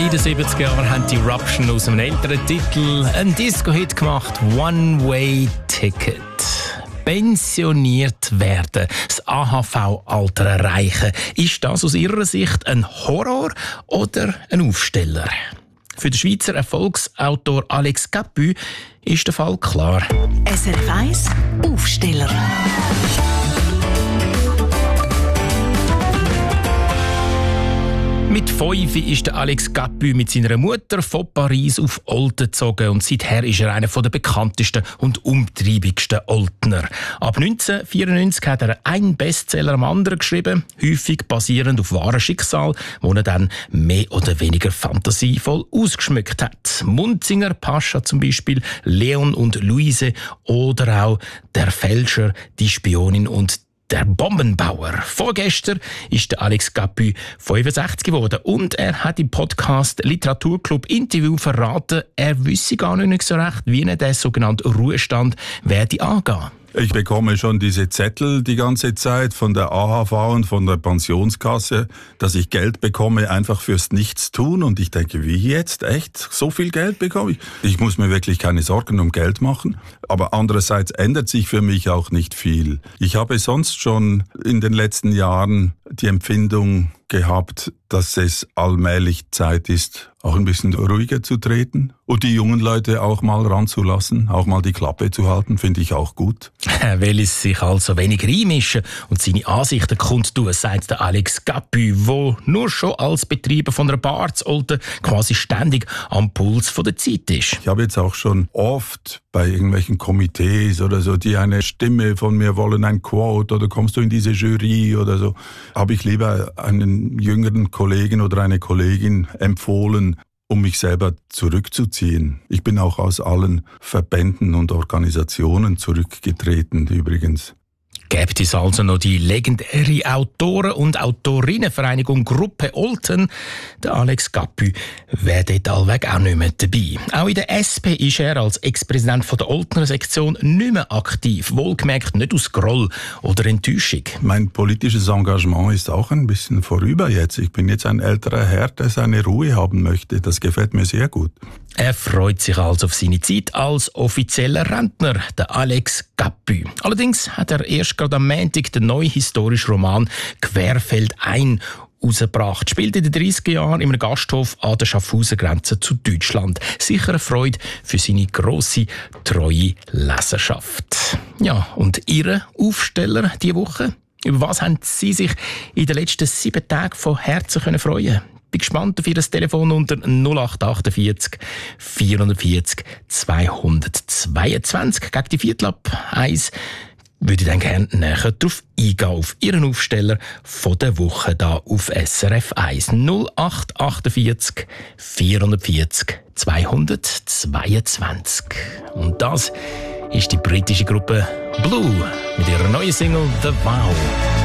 In den 70er Jahren haben die Eruption aus einem älteren Titel einen Disco-Hit gemacht, One-Way-Ticket. Pensioniert werden, das AHV-Alter erreichen. Ist das aus Ihrer Sicht ein Horror oder ein Aufsteller? Für den Schweizer Erfolgsautor Alex Capu ist der Fall klar. SRF 1 Aufsteller. Mit 5 ist der Alex Capu mit seiner Mutter von Paris auf Olten gezogen und seither ist er einer der bekanntesten und umtriebigsten Oltener. Ab 1994 hat er einen Bestseller am anderen geschrieben, häufig basierend auf wahren Schicksal, wo er dann mehr oder weniger fantasievoll ausgeschmückt hat. Munzinger, Pascha zum Beispiel, Leon und Luise oder auch Der Fälscher, die Spionin und der Bombenbauer. Vorgestern ist der Alex Capu 65 geworden und er hat im Podcast Literaturclub Interview verraten, er wisse gar nicht so recht, wie er den sogenannten Ruhestand werde angehen. Ich bekomme schon diese Zettel die ganze Zeit von der AHV und von der Pensionskasse, dass ich Geld bekomme einfach fürs Nichtstun. Und ich denke, wie jetzt? Echt? So viel Geld bekomme ich? Ich muss mir wirklich keine Sorgen um Geld machen. Aber andererseits ändert sich für mich auch nicht viel. Ich habe sonst schon in den letzten Jahren die Empfindung gehabt, dass es allmählich Zeit ist, auch ein bisschen ruhiger zu treten und die jungen Leute auch mal ranzulassen, auch mal die Klappe zu halten, finde ich auch gut. Er will es sich also weniger einmischen und seine Ansichten kundtun, sagt der Alex Capu, der nur schon als Betreiber von einer Bar zu Olten quasi ständig am Puls der Zeit ist. Ich habe jetzt auch schon oft bei irgendwelchen Komitees oder so, die eine Stimme von mir wollen, ein Quote oder kommst du in diese Jury oder so, habe ich lieber einen jüngeren Kollegen oder eine Kollegin empfohlen, um mich selber zurückzuziehen. Ich bin auch aus allen Verbänden und Organisationen zurückgetreten übrigens. Gibt es also noch die legendäre Autoren- und Autorinnenvereinigung Gruppe Olten? Der Alex Capu wäre dort allweg auch nicht mehr dabei. Auch in der SP ist er als Ex-Präsident der Oltener Sektion nicht mehr aktiv. Wohlgemerkt nicht aus Groll oder Enttäuschung. Mein politisches Engagement ist auch ein bisschen vorüber jetzt. Ich bin jetzt ein älterer Herr, der seine Ruhe haben möchte. Das gefällt mir sehr gut. Er freut sich also auf seine Zeit als offizieller Rentner, der Alex Capu. Allerdings hat er erst gerade am Montag den neuen historischen Roman «Querfeld ein» rausgebracht. Spielt in den 30er Jahren in einem Gasthof an der Schaffhauser Grenze zu Deutschland. Sicher eine Freude für seine grosse, treue Leserschaft. Ja, und Ihre Aufsteller diese Woche? Über was haben Sie sich in den letzten 7 Tagen von Herzen freuen können? Ich bin gespannt auf Ihr Telefon unter 0848 440 222. Gegen die 1:15 würde ich dann gerne näher darauf eingehen, auf Ihren Aufsteller von der Woche hier auf SRF 1. 0848 440 222. Und das ist die britische Gruppe Blue mit ihrer neuen Single «The Vow».